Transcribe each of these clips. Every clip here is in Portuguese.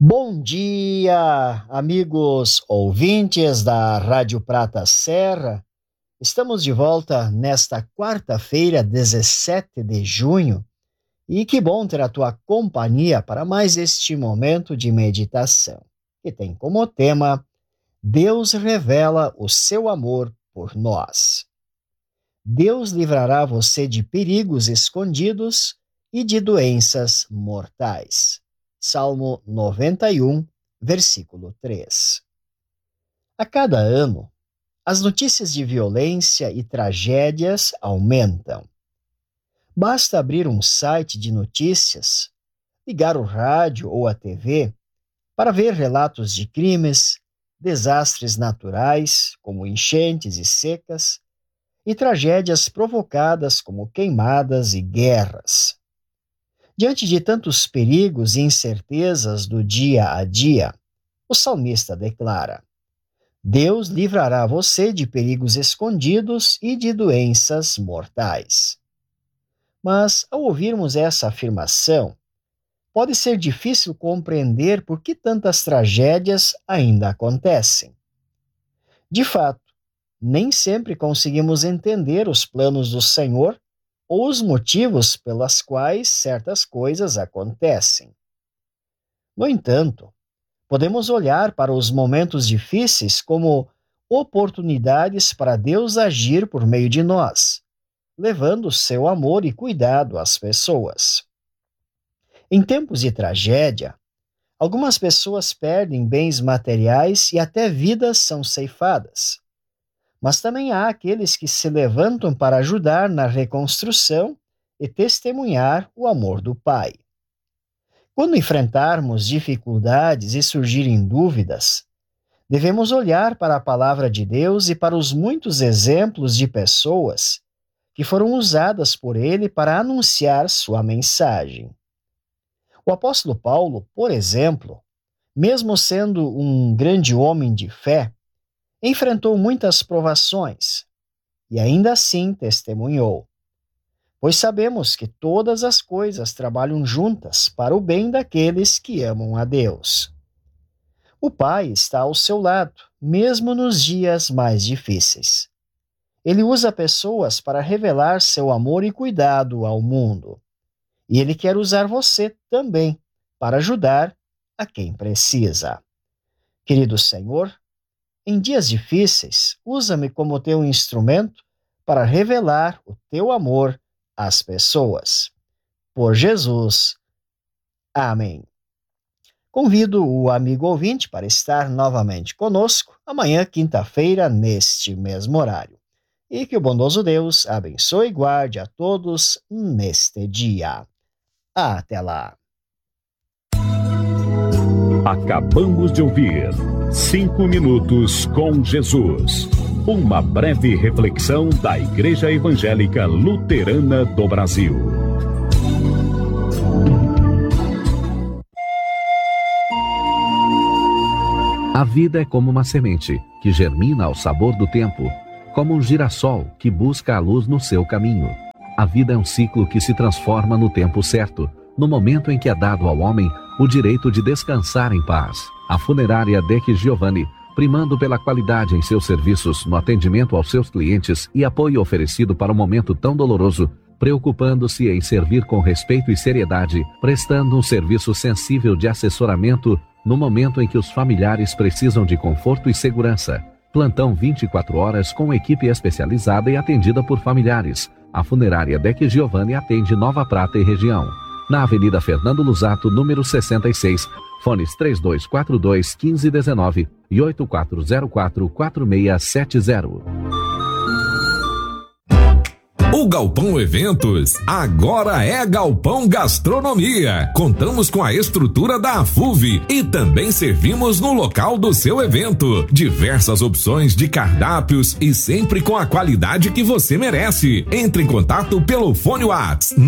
Bom dia, amigos ouvintes da Rádio Prata Serra. Estamos de volta nesta quarta-feira, 17 de junho, e que bom ter a tua companhia para mais este momento de meditação, que tem como tema Deus revela o seu amor por nós. Deus livrará você de perigos escondidos e de doenças mortais. Salmo 91, versículo 3. A cada ano, as notícias de violência e tragédias aumentam. Basta abrir um site de notícias, ligar o rádio ou a TV para ver relatos de crimes, desastres naturais, como enchentes e secas, e tragédias provocadas como queimadas e guerras. Diante de tantos perigos e incertezas do dia a dia, o salmista declara: Deus livrará você de perigos escondidos e de doenças mortais. Mas, ao ouvirmos essa afirmação, pode ser difícil compreender por que tantas tragédias ainda acontecem. De fato, nem sempre conseguimos entender os planos do Senhor ou os motivos pelas quais certas coisas acontecem. No entanto, podemos olhar para os momentos difíceis como oportunidades para Deus agir por meio de nós, levando seu amor e cuidado às pessoas. Em tempos de tragédia, algumas pessoas perdem bens materiais e até vidas são ceifadas. Mas também há aqueles que se levantam para ajudar na reconstrução e testemunhar o amor do Pai. Quando enfrentarmos dificuldades e surgirem dúvidas, devemos olhar para a palavra de Deus e para os muitos exemplos de pessoas que foram usadas por Ele para anunciar sua mensagem. O apóstolo Paulo, por exemplo, mesmo sendo um grande homem de fé, enfrentou muitas provações e ainda assim testemunhou. Pois sabemos que todas as coisas trabalham juntas para o bem daqueles que amam a Deus. O Pai está ao seu lado, mesmo nos dias mais difíceis. Ele usa pessoas para revelar seu amor e cuidado ao mundo. E Ele quer usar você também para ajudar a quem precisa. Querido Senhor, em dias difíceis, usa-me como teu instrumento para revelar o teu amor às pessoas. Por Jesus. Amém. Convido o amigo ouvinte para estar novamente conosco amanhã, quinta-feira, neste mesmo horário. E que o bondoso Deus abençoe e guarde a todos neste dia. Até lá. Acabamos de ouvir 5 minutos com Jesus. Uma breve reflexão da Igreja Evangélica Luterana do Brasil. A vida é como uma semente que germina ao sabor do tempo, como um girassol que busca a luz no seu caminho. A vida é um ciclo que se transforma no tempo certo, no momento em que é dado ao homem o direito de descansar em paz. A funerária Deck Giovanni, primando pela qualidade em seus serviços no atendimento aos seus clientes e apoio oferecido para um momento tão doloroso, preocupando-se em servir com respeito e seriedade, prestando um serviço sensível de assessoramento no momento em que os familiares precisam de conforto e segurança. Plantão 24 horas com equipe especializada e atendida por familiares. A funerária Deck Giovanni atende Nova Prata e região. Na Avenida Fernando Luzato, número 66, fones 3242-1519 e 8404-4670. O Galpão Eventos agora é Galpão Gastronomia. Contamos com a estrutura da AFUV e também servimos no local do seu evento. Diversas opções de cardápios e sempre com a qualidade que você merece. Entre em contato pelo fone WhatsApp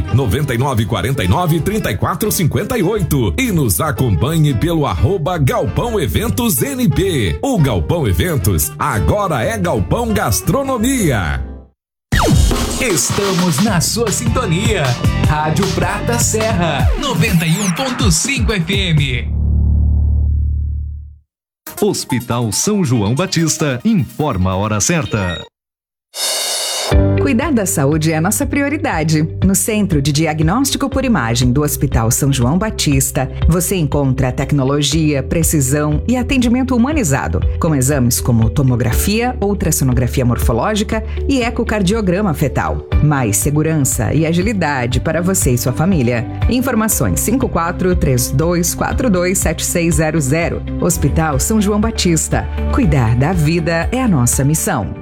999493458 e nos acompanhe pelo @Galpão Eventos NP. O Galpão Eventos agora é Galpão Gastronomia. Estamos na sua sintonia. Rádio Prata Serra, 91.5 FM. Hospital São João Batista informa a hora certa. Cuidar da saúde é a nossa prioridade. No Centro de Diagnóstico por Imagem do Hospital São João Batista, você encontra tecnologia, precisão e atendimento humanizado, com exames como tomografia, ultrassonografia morfológica e ecocardiograma fetal. Mais segurança e agilidade para você e sua família. Informações 5432427600. Hospital São João Batista. Cuidar da vida é a nossa missão.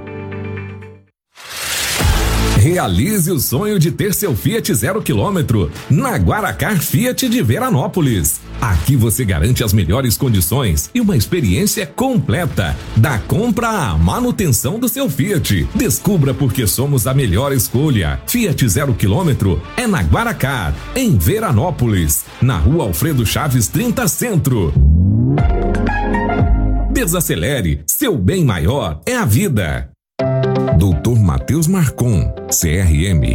Realize o sonho de ter seu Fiat 0 km na Guaracar Fiat de Veranópolis. Aqui você garante as melhores condições e uma experiência completa, da compra à manutenção do seu Fiat. Descubra por que somos a melhor escolha. Fiat 0 km é na Guaracar, em Veranópolis, na Rua Alfredo Chaves 30 Centro. Desacelere, seu bem maior é a vida. Dr. Matheus Marcon, CRM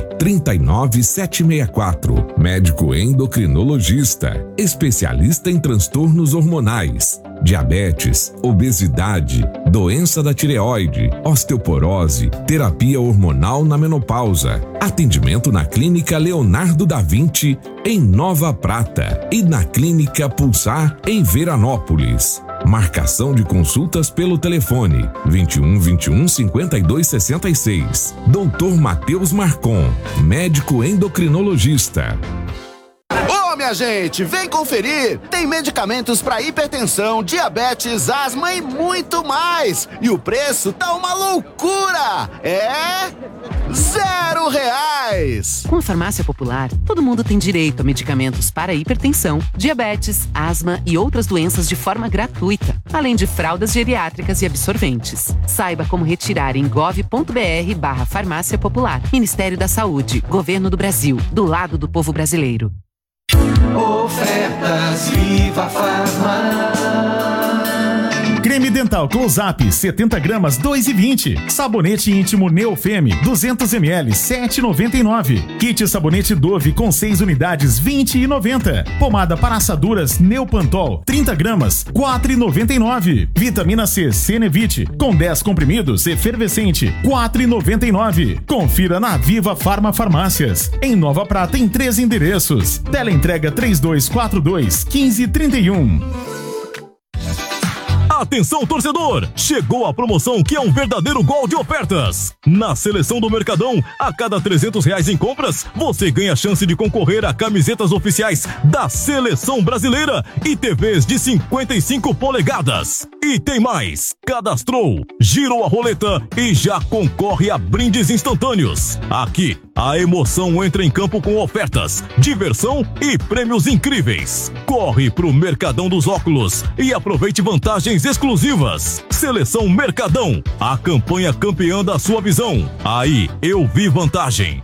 39764, médico endocrinologista, especialista em transtornos hormonais, diabetes, obesidade, doença da tireoide, osteoporose, terapia hormonal na menopausa. Atendimento na Clínica Leonardo da Vinci, em Nova Prata, e na Clínica Pulsar, em Veranópolis. Marcação de consultas pelo telefone 21 21 52 66. Dr. Matheus Marcon, médico endocrinologista. Ô, minha gente, vem conferir! Tem medicamentos para hipertensão, diabetes, asma e muito mais! E o preço tá uma loucura! É... R$0! Com a Farmácia Popular, todo mundo tem direito a medicamentos para hipertensão, diabetes, asma e outras doenças de forma gratuita, além de fraldas geriátricas e absorventes. Saiba como retirar em gov.br/Farmácia Popular. Ministério da Saúde, Governo do Brasil, do lado do povo brasileiro. Ofertas Viva Farma. Creme dental Close-Up 70 gramas 2,20. Sabonete íntimo Neofeme 200 ml 7,99. Kit sabonete Dove com 6 unidades 20,90. Pomada para assaduras Neopantol 30 gramas 4,99. Vitamina C Cenevite com 10 comprimidos efervescente 4,99. Confira na Viva Farma Farmácias. Em Nova Prata em 3 endereços. Teleentrega 3242-1531. Atenção, torcedor! Chegou a promoção que é um verdadeiro gol de ofertas. Na Seleção do Mercadão, a cada R$300 em compras, você ganha a chance de concorrer a camisetas oficiais da Seleção Brasileira e TVs de 55 polegadas. E tem mais! Cadastrou, girou a roleta e já concorre a brindes instantâneos. Aqui, a emoção entra em campo com ofertas, diversão e prêmios incríveis. Corre pro Mercadão dos Óculos e aproveite vantagens exclusivas. Seleção Mercadão, a campanha campeã da sua visão. Aí eu vi vantagem.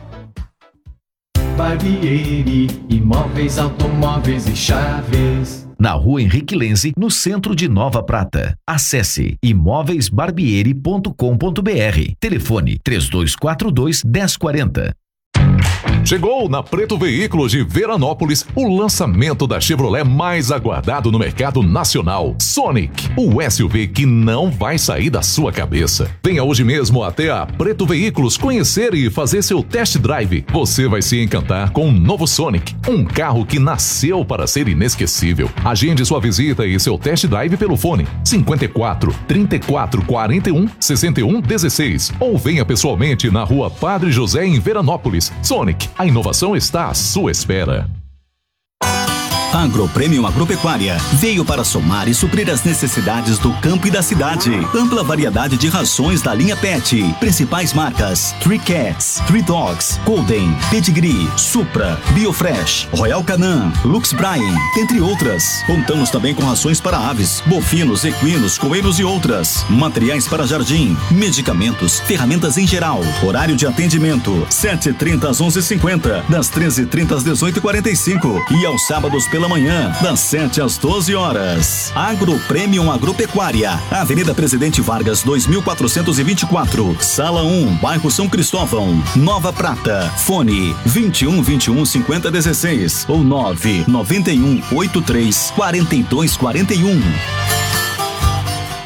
Barbieri, imóveis, automóveis e chaves. Na Rua Henrique Lenze, no centro de Nova Prata. Acesse imóveisbarbieri.com.br. Telefone 3242-1040. Chegou na Preto Veículos de Veranópolis o lançamento da Chevrolet mais aguardado no mercado nacional, Sonic, o SUV que não vai sair da sua cabeça. Venha hoje mesmo até a Preto Veículos conhecer e fazer seu test drive. Você vai se encantar com o novo Sonic, um carro que nasceu para ser inesquecível. Agende sua visita e seu test drive pelo fone 54 34 41 61 16 ou venha pessoalmente na Rua Padre José em Veranópolis. Sonic, a inovação está à sua espera. Agropremium Agropecuária veio para somar e suprir as necessidades do campo e da cidade. Ampla variedade de rações da linha Pet. Principais marcas: Three Cats, Three Dogs, Golden, Pedigree, Supra, Biofresh, Royal Canin, Lux Bryan, entre outras. Contamos também com rações para aves, bovinos, equinos, coelhos e outras. Materiais para jardim, medicamentos, ferramentas em geral. Horário de atendimento: 7h30 às 11h50, das 13h30 às 18h45 e aos sábados pela manhã, das 7 às 12 horas. Agropremium Agropecuária, Avenida Presidente Vargas 2424, Sala 1, Bairro São Cristóvão, Nova Prata. Fone 21 21 50 16 ou 9 91 83 42 41.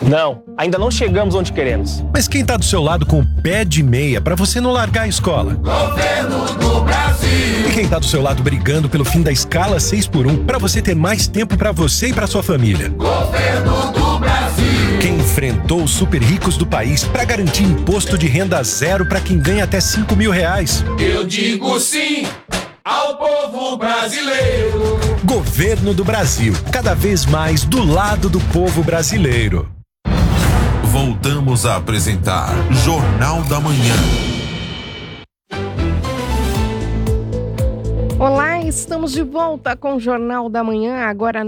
Não, ainda não chegamos onde queremos. Mas quem tá do seu lado com o pé de meia pra você não largar a escola? Governo do Brasil. E quem tá do seu lado brigando pelo fim da escala 6x1 pra você ter mais tempo pra você e pra sua família? Governo do Brasil. Quem enfrentou os super ricos do país pra garantir imposto de renda zero pra quem ganha até R$5.000? Eu digo sim ao povo brasileiro. Governo do Brasil, cada vez mais do lado do povo brasileiro. Voltamos a apresentar Jornal da Manhã. Olá, estamos de volta com o Jornal da Manhã, agora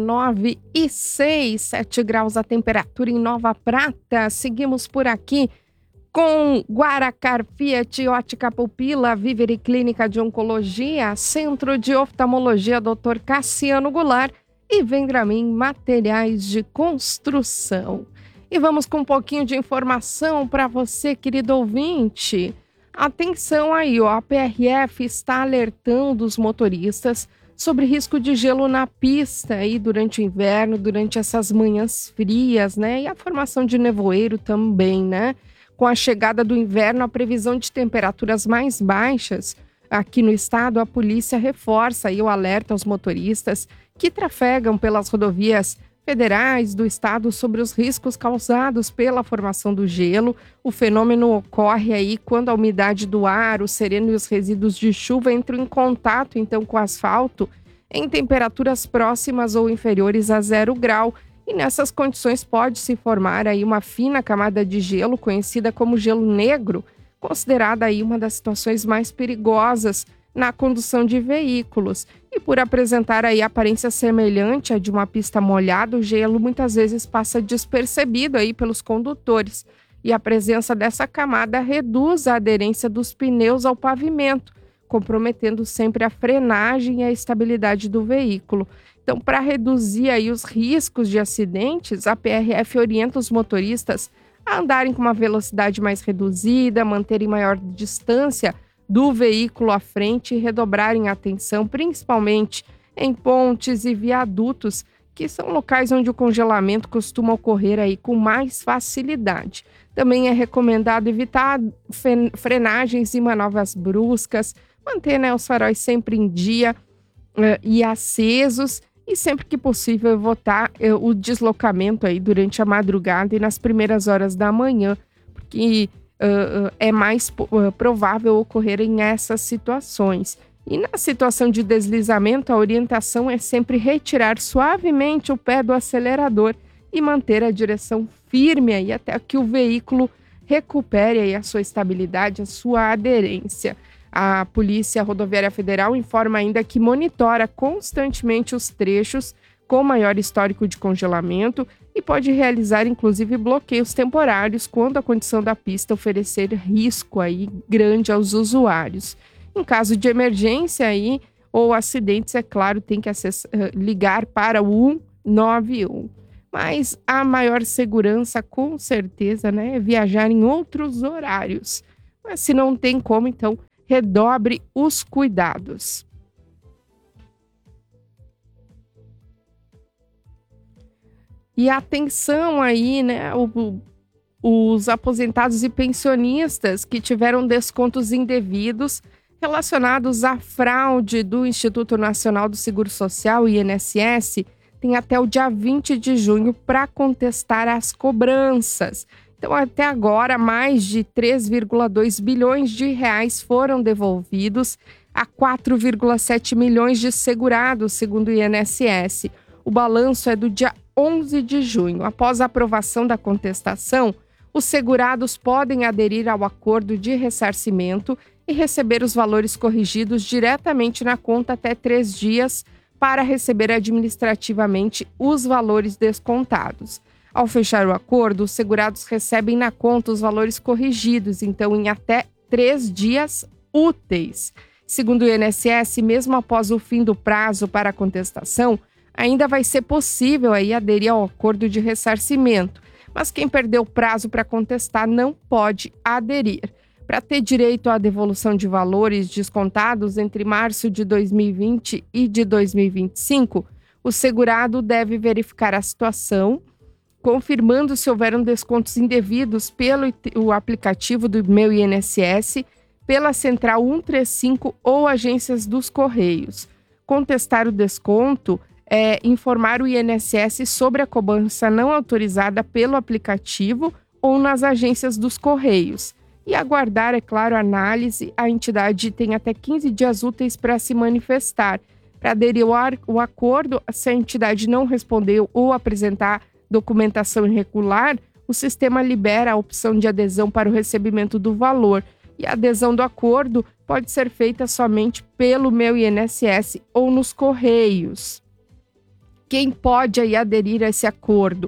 9h06, 7 graus a temperatura em Nova Prata. Seguimos por aqui com Guaracar Fiat, Ótica Pupila, Vivere Clínica de Oncologia, Centro de Oftalmologia Dr. Cassiano Goulart e Vendramin Materiais de Construção. E vamos com um pouquinho de informação para você, querido ouvinte. Atenção aí, a PRF está alertando os motoristas sobre risco de gelo na pista aí durante o inverno, durante essas manhãs frias, né? E a formação de nevoeiro também, né? Com a chegada do inverno, a previsão de temperaturas mais baixas aqui no estado, a polícia reforça aí o alerta aos motoristas que trafegam pelas rodovias federais do estado sobre os riscos causados pela formação do gelo. O fenômeno ocorre aí quando a umidade do ar, o sereno e os resíduos de chuva entram em contato então com o asfalto em temperaturas próximas ou inferiores a 0 grau. E nessas condições pode-se formar aí uma fina camada de gelo, conhecida como gelo negro, considerada aí uma das situações mais perigosas na condução de veículos. E por apresentar aí aparência semelhante à de uma pista molhada, o gelo muitas vezes passa despercebido aí pelos condutores. E a presença dessa camada reduz a aderência dos pneus ao pavimento, comprometendo sempre a frenagem e a estabilidade do veículo. Então, para reduzir aí os riscos de acidentes, a PRF orienta os motoristas a andarem com uma velocidade mais reduzida, manterem maior distância do veículo à frente e redobrarem a atenção, principalmente em pontes e viadutos, que são locais onde o congelamento costuma ocorrer aí com mais facilidade. Também é recomendado evitar frenagens e manobras bruscas, manter, né, os faróis sempre em dia e acesos, e sempre que possível evitar o deslocamento aí durante a madrugada e nas primeiras horas da manhã, porque é mais provável ocorrerem essas situações. E na situação de deslizamento, a orientação é sempre retirar suavemente o pé do acelerador e manter a direção firme aí até que o veículo recupere aí a sua estabilidade, a sua aderência. A Polícia Rodoviária Federal informa ainda que monitora constantemente os trechos com maior histórico de congelamento e pode realizar, inclusive, bloqueios temporários quando a condição da pista oferecer risco aí grande aos usuários. Em caso de emergência aí, ou acidentes, é claro, tem que ligar para o 191. Mas a maior segurança, com certeza, né, é viajar em outros horários. Mas se não tem como, então, redobre os cuidados. E atenção aí, né, os aposentados e pensionistas que tiveram descontos indevidos relacionados à fraude do Instituto Nacional do Seguro Social, INSS, tem até o dia 20 de junho para contestar as cobranças. Então, até agora, mais de 3,2 bilhões de reais foram devolvidos a 4,7 milhões de segurados, segundo o INSS. O balanço é do dia 11 de junho. Após a aprovação da contestação, os segurados podem aderir ao acordo de ressarcimento e receber os valores corrigidos diretamente na conta até 3 dias para receber administrativamente os valores descontados. Ao fechar o acordo, os segurados recebem na conta os valores corrigidos, então em até 3 dias úteis. Segundo o INSS, mesmo após o fim do prazo para a contestação, ainda vai ser possível aí aderir ao acordo de ressarcimento, mas quem perdeu o prazo para contestar não pode aderir. Para ter direito à devolução de valores descontados entre março de 2020 e de 2025, o segurado deve verificar a situação confirmando se houveram descontos indevidos pelo aplicativo do Meu INSS, pela Central 135 ou agências dos Correios. Contestar o desconto é informar o INSS sobre a cobrança não autorizada pelo aplicativo ou nas agências dos Correios. E aguardar, é claro, a análise. A entidade tem até 15 dias úteis para se manifestar. Para aderir ao acordo, se a entidade não respondeu ou apresentar documentação irregular, o sistema libera a opção de adesão para o recebimento do valor. E a adesão do acordo pode ser feita somente pelo Meu INSS ou nos Correios. Quem pode aí aderir a esse acordo?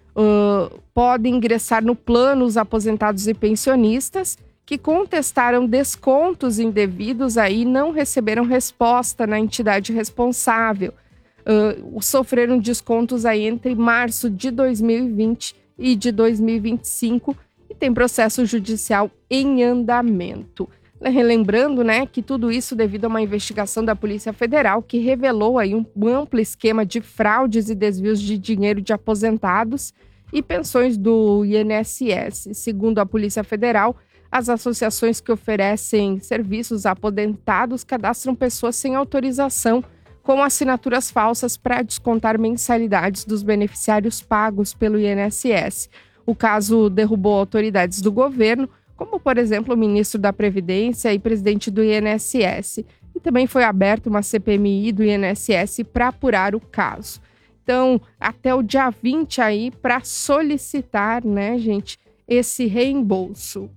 Podem ingressar no plano os aposentados e pensionistas que contestaram descontos indevidos aí não receberam resposta na entidade responsável. Sofreram descontos aí entre março de 2020 e de 2025 e tem processo judicial em andamento. Relembrando, né, que tudo isso devido a uma investigação da Polícia Federal que revelou aí um amplo esquema de fraudes e desvios de dinheiro de aposentados e pensões do INSS. Segundo a Polícia Federal, as associações que oferecem serviços a aposentados cadastram pessoas sem autorização com assinaturas falsas para descontar mensalidades dos beneficiários pagos pelo INSS. O caso derrubou autoridades do governo, como, por exemplo, o ministro da Previdência e presidente do INSS. E também foi aberta uma CPMI do INSS para apurar o caso. Então, até o dia 20 aí para solicitar, né, gente, esse reembolso.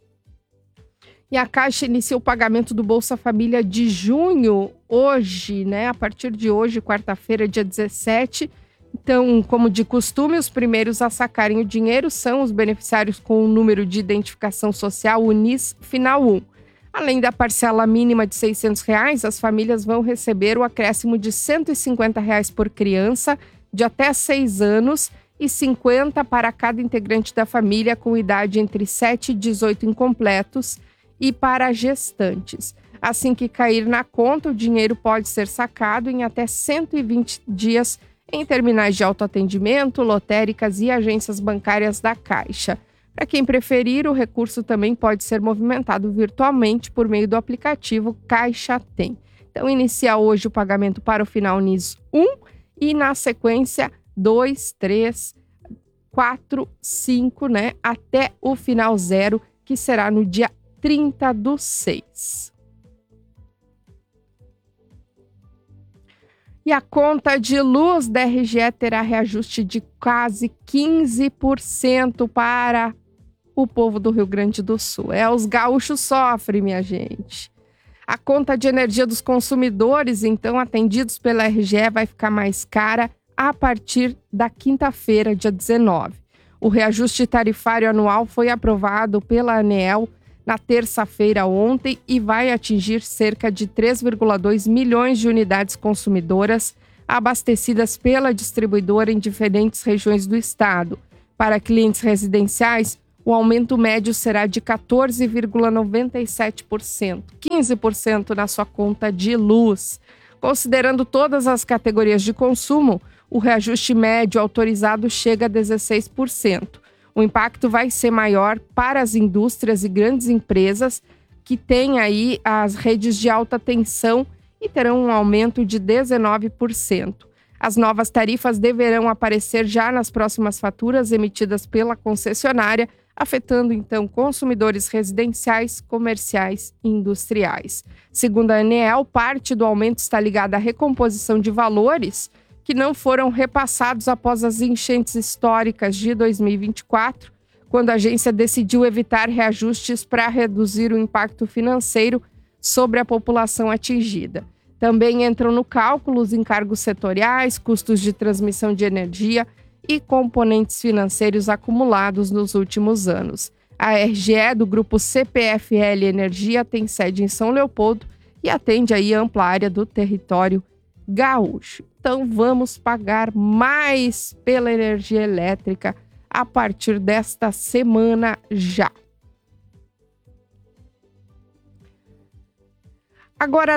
E a Caixa inicia o pagamento do Bolsa Família de junho, hoje, né, a partir de hoje, quarta-feira, dia 17. Então, como de costume, os primeiros a sacarem o dinheiro são os beneficiários com o número de identificação social UNIS final 1. Além da parcela mínima de R$ 600, as famílias vão receber o acréscimo de R$ 150 por criança de até 6 anos e 50 para cada integrante da família com idade entre 7 e 18 incompletos e para gestantes. Assim que cair na conta, o dinheiro pode ser sacado em até 120 dias em terminais de autoatendimento, lotéricas e agências bancárias da Caixa. Para quem preferir, o recurso também pode ser movimentado virtualmente por meio do aplicativo Caixa Tem. Então, inicia hoje o pagamento para o final NIS 1 e, na sequência, 2, 3, 4, 5, né, até o final 0, que será no dia 30/6. E a conta de luz da RGE terá reajuste de quase 15% para o povo do Rio Grande do Sul. Os gaúchos sofrem, minha gente. A conta de energia dos consumidores, então, atendidos pela RGE, vai ficar mais cara a partir da quinta-feira, dia 19. O reajuste tarifário anual foi aprovado pela ANEEL na terça-feira ontem e vai atingir cerca de 3,2 milhões de unidades consumidoras abastecidas pela distribuidora em diferentes regiões do estado. Para clientes residenciais, o aumento médio será de 14,97%, 15% na sua conta de luz. Considerando todas as categorias de consumo, o reajuste médio autorizado chega a 16%. O impacto vai ser maior para as indústrias e grandes empresas que têm aí as redes de alta tensão e terão um aumento de 19%. As novas tarifas deverão aparecer já nas próximas faturas emitidas pela concessionária, afetando então consumidores residenciais, comerciais e industriais. Segundo a ANEEL, parte do aumento está ligada à recomposição de valores que não foram repassados após as enchentes históricas de 2024, quando a agência decidiu evitar reajustes para reduzir o impacto financeiro sobre a população atingida. Também entram no cálculo os encargos setoriais, custos de transmissão de energia e componentes financeiros acumulados nos últimos anos. A RGE do grupo CPFL Energia tem sede em São Leopoldo e atende aí a ampla área do território gaúcho. Então vamos pagar mais pela energia elétrica a partir desta semana já. Agora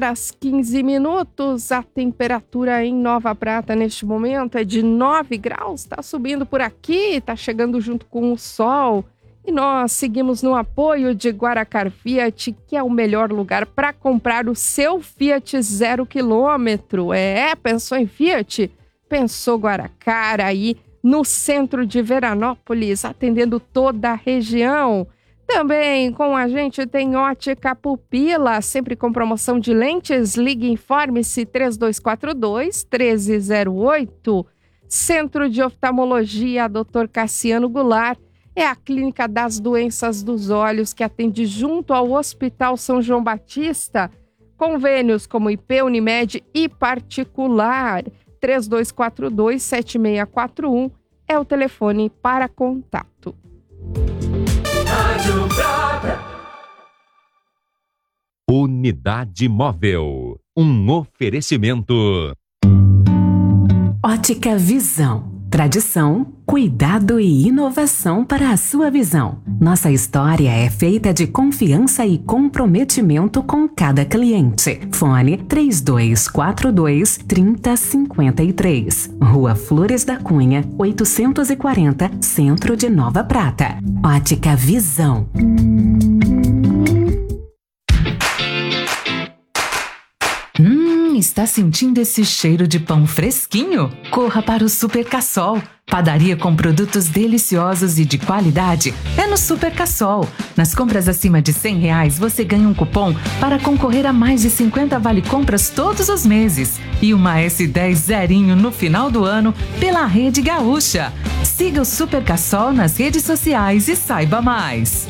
9h15, a temperatura em Nova Prata neste momento é de 9 graus, está subindo por aqui, está chegando junto com o sol. E nós seguimos no apoio de Guaracar Fiat, que é o melhor lugar para comprar o seu Fiat 0 km. Pensou em Fiat? Pensou Guaracar aí no centro de Veranópolis, atendendo toda a região. Também com a gente tem Ótica Pupila, sempre com promoção de lentes. Ligue e informe-se 3242-1308. Centro de Oftalmologia Dr. Cassiano Goulart. É a clínica das doenças dos olhos que atende junto ao Hospital São João Batista. Convênios como IP, Unimed e particular. 3242-7641 é o telefone para contato. Rádio Prata. Unidade Móvel. Um oferecimento. Ótica Visão. Tradição, cuidado e inovação para a sua visão. Nossa história é feita de confiança e comprometimento com cada cliente. Fone 3242-3053. Rua Flores da Cunha, 840, Centro de Nova Prata. Ótica Visão. Está sentindo esse cheiro de pão fresquinho? Corra para o Super Cassol. Padaria com produtos deliciosos e de qualidade é no Super Cassol. Nas compras acima de R$100, você ganha um cupom para concorrer a mais de 50 vale-compras todos os meses. E uma S10 zerinho no final do ano pela Rede Gaúcha. Siga o Super Cassol nas redes sociais e saiba mais.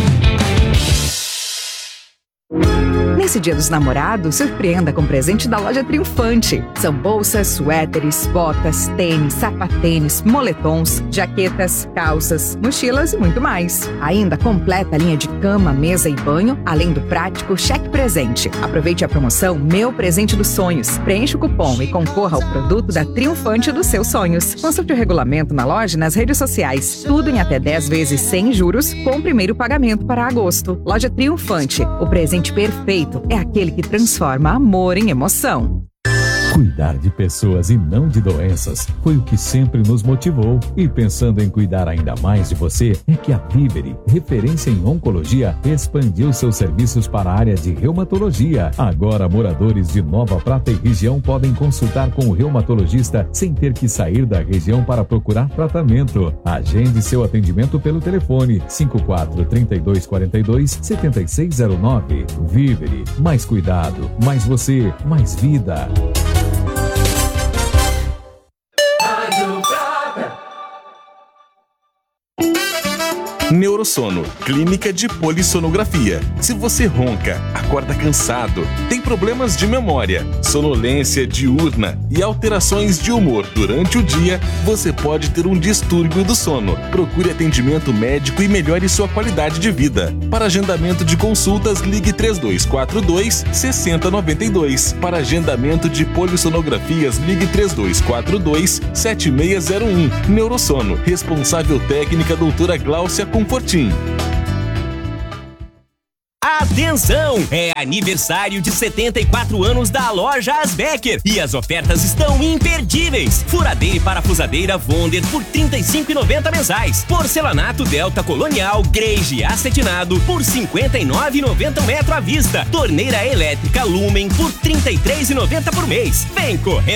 Nesse Dia dos Namorados, surpreenda com presente da Loja Triunfante. São bolsas, suéteres, botas, tênis, sapatênis, moletons, jaquetas, calças, mochilas e muito mais. Ainda completa a linha de cama, mesa e banho, além do prático cheque presente. Aproveite a promoção Meu Presente dos Sonhos. Preencha o cupom e concorra ao produto da Triunfante dos seus sonhos. Consulte o regulamento na loja e nas redes sociais. Tudo em até 10 vezes sem juros, com o primeiro pagamento para agosto. Loja Triunfante. O presente perfeito é aquele que transforma amor em emoção. Cuidar de pessoas e não de doenças foi o que sempre nos motivou. E pensando em cuidar ainda mais de você, é que a Vivere, referência em oncologia, expandiu seus serviços para a área de reumatologia. Agora, moradores de Nova Prata e região podem consultar com o reumatologista sem ter que sair da região para procurar tratamento. Agende seu atendimento pelo telefone 54-3242-7609. Vivere, mais cuidado, mais você, mais vida. Neurosono, clínica de polissonografia. Se você ronca, acorda cansado, tem problemas de memória, sonolência diurna e alterações de humor durante o dia, você pode ter um distúrbio do sono. Procure atendimento médico e melhore sua qualidade de vida. Para agendamento de consultas, ligue 3242-6092. Para agendamento de polissonografias, ligue 3242-7601. Neurosono, responsável técnica doutora Gláucia Confortim. Atenção! É aniversário de 74 anos da loja Asbecker e as ofertas estão imperdíveis. Furadeira e parafusadeira Wonder por R$ 35,90 mensais. Porcelanato Delta Colonial Grege acetinado por R$ 59,90 metro à vista. Torneira elétrica Lumen por R$ 33,90 por mês. Vem correndo